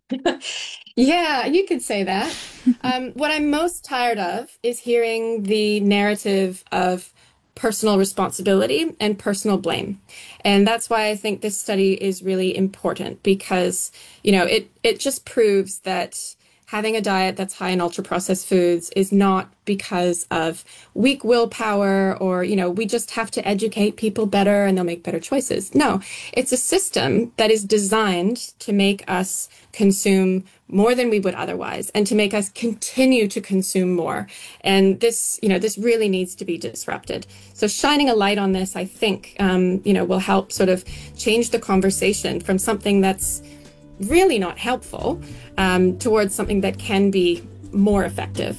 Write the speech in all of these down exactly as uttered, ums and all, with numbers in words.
Yeah, you could say that. Um, what I'm most tired of is hearing the narrative of personal responsibility and personal blame. And that's why I think this study is really important because, you know, it, it just proves that having a diet that's high in ultra processed foods is not because of weak willpower or, you know, we just have to educate people better and they'll make better choices. No, it's a system that is designed to make us consume more than we would otherwise and to make us continue to consume more. And this, you know, this really needs to be disrupted. So shining a light on this, I think, um, you know, will help sort of change the conversation from something that's really not helpful um, towards something that can be more effective.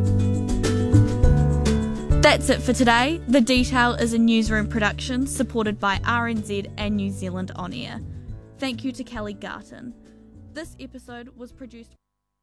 That's it for today. The Detail is a newsroom production supported by R N Z and New Zealand On Air. Thank you to Kelly Garton. This episode was produced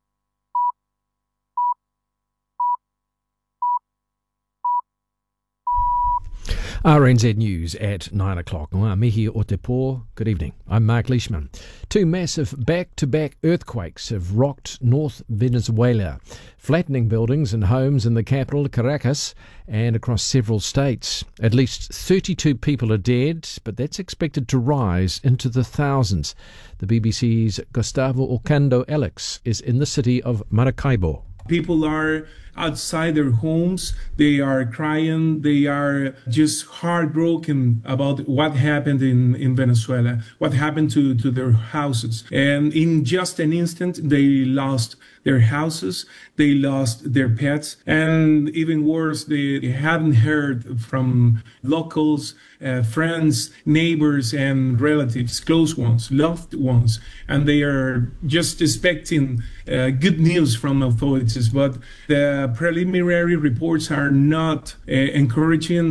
R N Z News at nine o'clock. Ngā mihi o te pō. Good evening. I'm Mark Leishman. Two massive back-to-back earthquakes have rocked North Venezuela, flattening buildings and homes in the capital, Caracas, and across several states. At least thirty-two people are dead, but that's expected to rise into the thousands. The B B C's Gustavo Ocando Alex is in the city of Maracaibo. People are outside their homes. They are crying. They are just heartbroken about what happened in, in Venezuela, what happened to, to their houses. And in just an instant, they lost their houses. They lost their pets. And even worse, they hadn't heard from locals, uh, friends, neighbors, and relatives, close ones, loved ones. And they are just expecting uh, good news from authorities. But the preliminary reports are not uh, encouraging.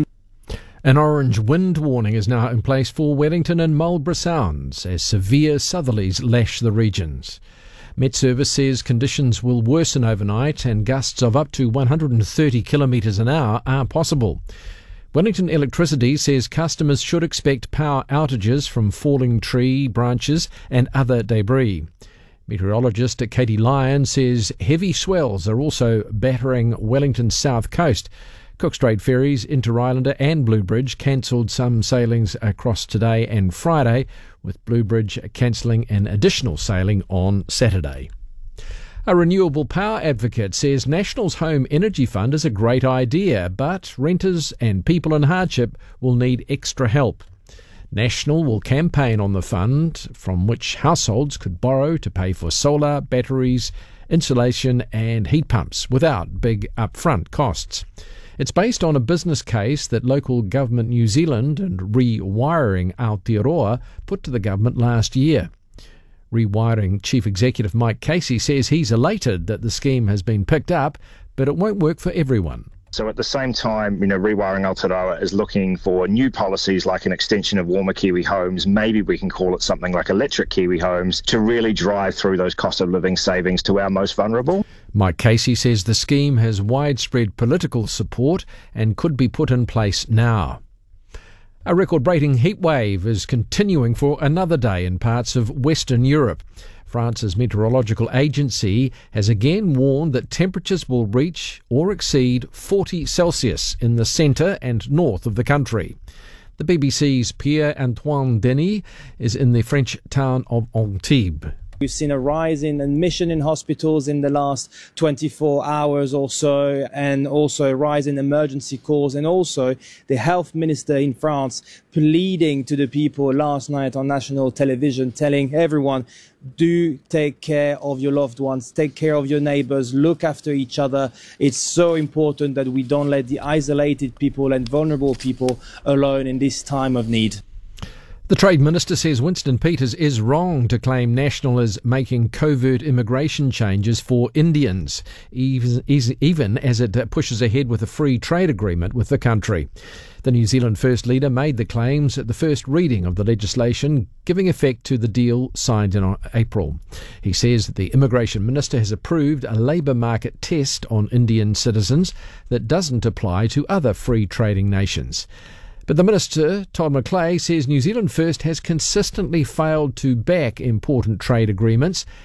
An orange wind warning is now in place for Wellington and Marlborough Sounds as severe southerlies lash the regions. Met Service says conditions will worsen overnight and gusts of up to one hundred thirty kilometres an hour are possible. Wellington Electricity says customers should expect power outages from falling tree branches and other debris. Meteorologist Katie Lyon says heavy swells are also battering Wellington's south coast. Cook Strait ferries, Inter-Islander and Bluebridge cancelled some sailings across today and Friday, with Bluebridge cancelling an additional sailing on Saturday. A renewable power advocate says National's Home Energy Fund is a great idea, but renters and people in hardship will need extra help. National will campaign on the fund, from which households could borrow to pay for solar, batteries, insulation and heat pumps without big upfront costs. It's based on a business case that local government New Zealand and Rewiring Aotearoa put to the government last year. Rewiring Chief Executive Mike Casey says he's elated that the scheme has been picked up, but it won't work for everyone. So at the same time, you know, Rewiring Aotearoa is looking for new policies like an extension of Warmer Kiwi Homes. Maybe we can call it something like Electric Kiwi Homes to really drive through those cost of living savings to our most vulnerable. Mike Casey says the scheme has widespread political support and could be put in place now. A record-breaking heatwave is continuing for another day in parts of Western Europe. France's meteorological agency has again warned that temperatures will reach or exceed forty Celsius in the centre and north of the country. The B B C's Pierre-Antoine Denis is in the French town of Antibes. We've seen a rise in admission in hospitals in the last twenty-four hours or so, and also a rise in emergency calls, and also the health minister in France pleading to the people last night on national television, telling everyone, do take care of your loved ones, take care of your neighbors, look after each other. It's so important that we don't let the isolated people and vulnerable people alone in this time of need. The Trade Minister says Winston Peters is wrong to claim National is making covert immigration changes for Indians, even, even as it pushes ahead with a free trade agreement with the country. The New Zealand First Leader made the claims at the first reading of the legislation, giving effect to the deal signed in April. He says that the Immigration Minister has approved a labour market test on Indian citizens that doesn't apply to other free trading nations. But the Minister, Todd McClay, says New Zealand First has consistently failed to back important trade agreements